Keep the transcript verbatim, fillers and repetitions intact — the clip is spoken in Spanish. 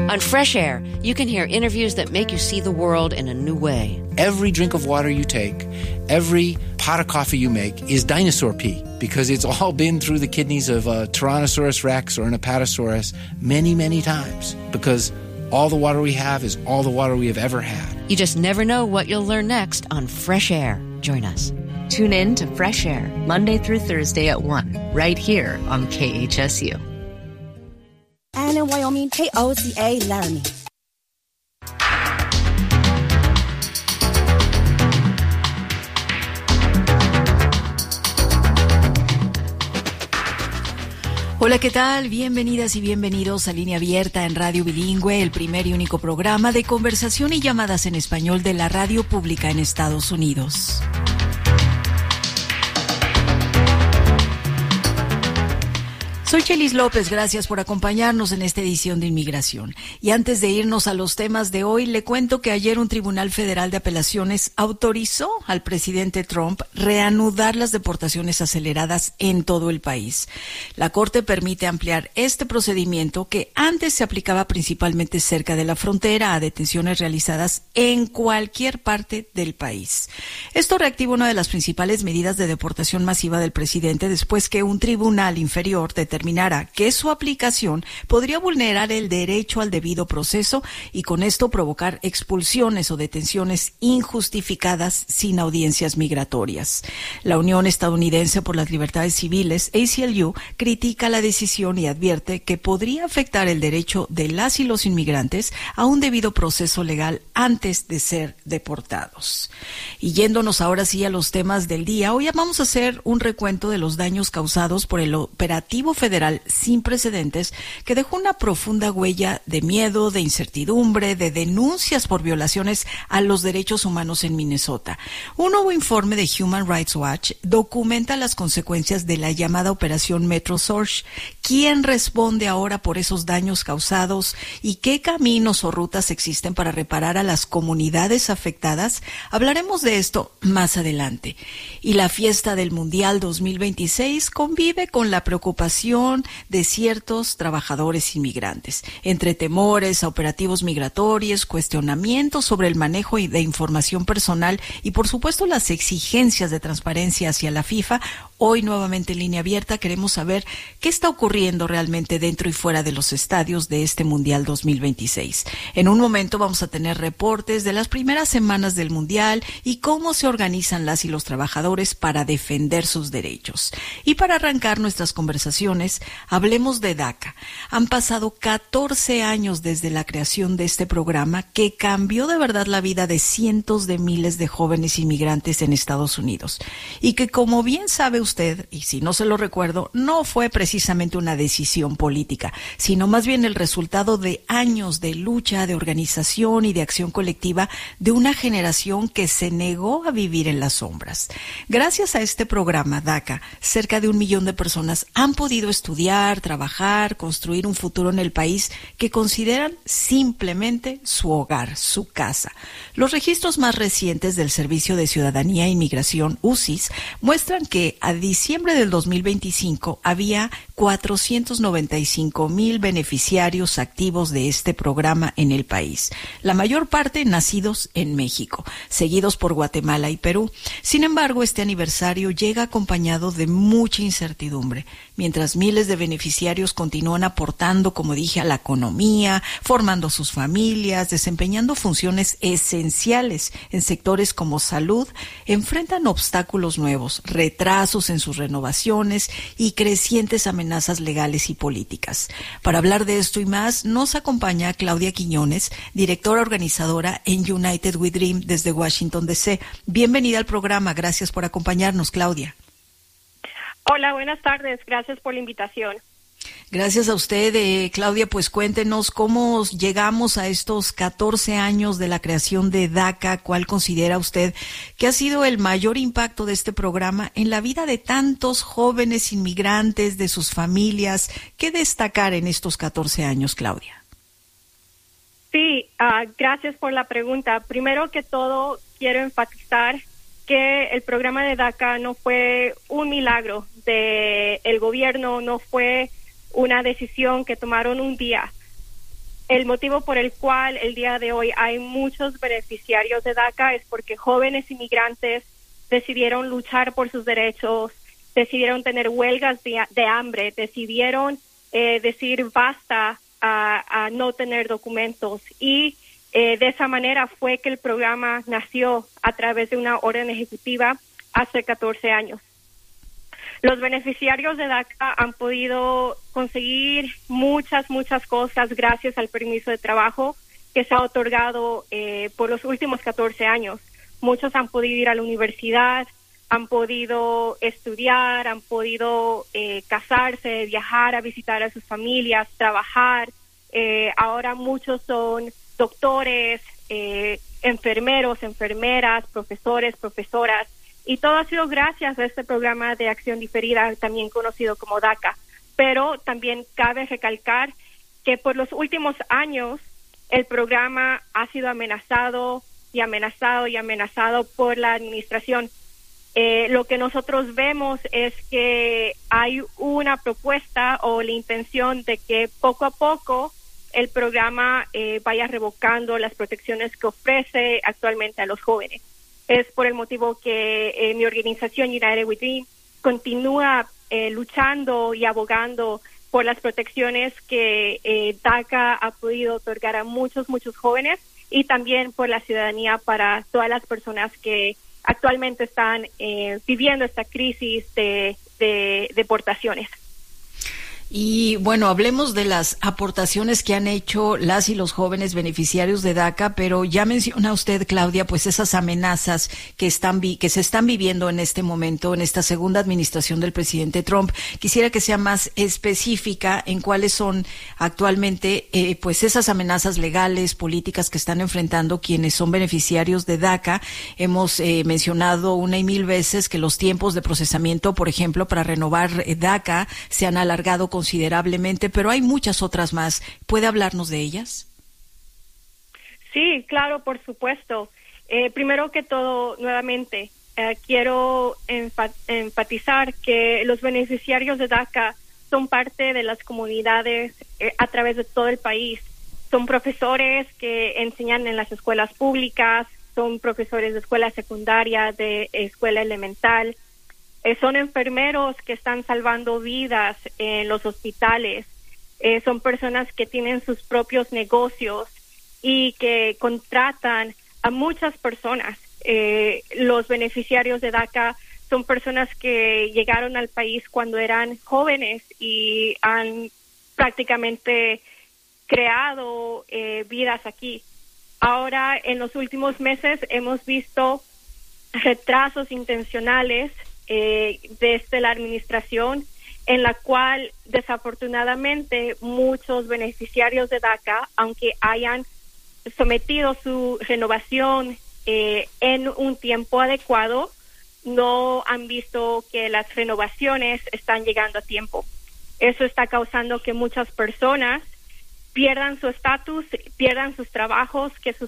On Fresh Air, you can hear interviews that make you see the world in a new way. Every drink of water you take, every pot of coffee you make is dinosaur pee because it's all been through the kidneys of a Tyrannosaurus rex or an Apatosaurus many, many times because all the water we have is all the water we have ever had. You just never know what you'll learn next on Fresh Air. Join us. Tune in to Fresh Air, Monday through Thursday at one, right here on K H S U. And in Wyoming, K O C A Laramie. Hola, ¿qué tal? Bienvenidas y bienvenidos a Línea Abierta en Radio Bilingüe, el primer y único programa de conversación y llamadas en español de la radio pública en Estados Unidos. Soy Chelis López, gracias por acompañarnos en esta edición de Inmigración. Y antes de irnos a los temas de hoy, le cuento que ayer un tribunal federal de apelaciones autorizó al presidente Trump reanudar las deportaciones aceleradas en todo el país. La Corte permite ampliar este procedimiento que antes se aplicaba principalmente cerca de la frontera a detenciones realizadas en cualquier parte del país. Esto reactiva una de las principales medidas de deportación masiva del presidente después que un tribunal inferior determinara que su aplicación podría vulnerar el derecho al debido proceso y con esto provocar expulsiones o detenciones injustificadas sin audiencias migratorias. La Unión Estadounidense por las Libertades Civiles, A C L U, critica la decisión y advierte que podría afectar el derecho de las y los inmigrantes a un debido proceso legal antes de ser deportados. Y yéndonos ahora sí a los temas del día, hoy vamos a hacer un recuento de los daños causados por el operativo federal federal sin precedentes que dejó una profunda huella de miedo, de incertidumbre, de denuncias por violaciones a los derechos humanos en Minnesota. Un nuevo informe de Human Rights Watch documenta las consecuencias de la llamada Operación Metro Surge. ¿Quién responde ahora por esos daños causados y qué caminos o rutas existen para reparar a las comunidades afectadas? Hablaremos de esto más adelante. Y la fiesta del Mundial dos mil veintiséis convive con la preocupación de ciertos trabajadores inmigrantes, entre temores a operativos migratorios, cuestionamientos sobre el manejo de información personal y, por supuesto, las exigencias de transparencia hacia la FIFA. Hoy, nuevamente en Línea Abierta, queremos saber qué está ocurriendo realmente dentro y fuera de los estadios de este Mundial dos mil veintiséis. En un momento vamos a tener reportes de las primeras semanas del Mundial y cómo se organizan las y los trabajadores para defender sus derechos. Y para arrancar nuestras conversaciones, hablemos de DACA. Han pasado catorce años desde la creación de este programa que cambió de verdad la vida de cientos de miles de jóvenes inmigrantes en Estados Unidos. Y que, como bien sabe usted, y si no se lo recuerdo, no fue precisamente una decisión política, sino más bien el resultado de años de lucha, de organización y de acción colectiva de una generación que se negó a vivir en las sombras. Gracias a este programa DACA, cerca de un millón de personas han podido estudiar, trabajar, construir un futuro en el país que consideran simplemente su hogar, su casa. Los registros más recientes del Servicio de Ciudadanía e Inmigración, U C I S, muestran que a diciembre del dos mil veinticinco había cuatrocientos noventa y cinco mil beneficiarios activos de este programa en el país, la mayor parte nacidos en México, seguidos por Guatemala y Perú. Sin embargo, este aniversario llega acompañado de mucha incertidumbre, mientras miles de beneficiarios continúan aportando, como dije, a la economía, formando sus familias, desempeñando funciones esenciales en sectores como salud, enfrentan obstáculos nuevos, retrasos en sus renovaciones y crecientes amenazas legales y políticas. Para hablar de esto y más, nos acompaña Claudia Quiñones, directora organizadora en United We Dream desde Washington, D C Bienvenida al programa, gracias por acompañarnos, Claudia. Hola, buenas tardes, gracias por la invitación. Gracias a usted, eh, Claudia, pues cuéntenos cómo llegamos a estos catorce años de la creación de DACA. ¿Cuál considera usted que ha sido el mayor impacto de este programa en la vida de tantos jóvenes inmigrantes, de sus familias? ¿Qué destacar en estos catorce años, Claudia? Sí, uh, gracias por la pregunta. Primero que todo, quiero enfatizar que el programa de DACA no fue un milagro del gobierno, no fue una decisión que tomaron un día. el motivo por el cual el día de hoy hay muchos beneficiarios de DACA es porque jóvenes inmigrantes decidieron luchar por sus derechos, decidieron tener huelgas de, de hambre, decidieron eh, decir basta a, a no tener documentos y eh, de esa manera fue que el programa nació a través de una orden ejecutiva hace catorce años. Los beneficiarios de DACA han podido conseguir muchas, muchas cosas gracias al permiso de trabajo que se ha otorgado eh, por los últimos catorce años. Muchos han podido ir a la universidad, han podido estudiar, han podido eh, casarse, viajar a visitar a sus familias, trabajar. Eh, ahora muchos son doctores, eh, enfermeros, enfermeras, profesores, profesoras. Y todo ha sido gracias a este programa de acción diferida, también conocido como DACA. Pero también cabe recalcar que por los últimos años el programa ha sido amenazado y amenazado y amenazado por la administración. Eh, lo que nosotros vemos es que hay una propuesta o la intención de que poco a poco el programa eh, vaya revocando las protecciones que ofrece actualmente a los jóvenes. Es por el motivo que eh, mi organización United We Dream continúa eh, luchando y abogando por las protecciones que eh, DACA ha podido otorgar a muchos, muchos jóvenes y también por la ciudadanía para todas las personas que actualmente están eh, viviendo esta crisis de, de deportaciones. Y bueno, hablemos de las aportaciones que han hecho las y los jóvenes beneficiarios de DACA, pero ya menciona usted, Claudia, pues esas amenazas que están vi- que se están viviendo en este momento, en esta segunda administración del presidente Trump. Quisiera que sea más específica en cuáles son actualmente eh, pues esas amenazas legales, políticas que están enfrentando quienes son beneficiarios de DACA. Hemos eh, mencionado una y mil veces que los tiempos de procesamiento, por ejemplo, para renovar eh, DACA se han alargado con considerablemente, pero hay muchas otras más. ¿Puede hablarnos de ellas? Sí, claro, por supuesto. Eh, primero que todo, nuevamente, eh, quiero enfa- enfatizar que los beneficiarios de DACA son parte de las comunidades eh, a través de todo el país. Son profesores que enseñan en las escuelas públicas, son profesores de escuela secundaria, de escuela elemental, Eh, son enfermeros que están salvando vidas en los hospitales, eh, son personas que tienen sus propios negocios y que contratan a muchas personas. Eh, los beneficiarios de DACA son personas que llegaron al país cuando eran jóvenes y han prácticamente creado eh, vidas aquí. Ahora, en los últimos meses hemos visto retrasos intencionales Eh, desde la administración, en la cual desafortunadamente muchos beneficiarios de DACA, aunque hayan sometido su renovación eh, en un tiempo adecuado, no han visto que las renovaciones están llegando a tiempo. Eso está causando que muchas personas pierdan su estatus, pierdan sus trabajos, que sus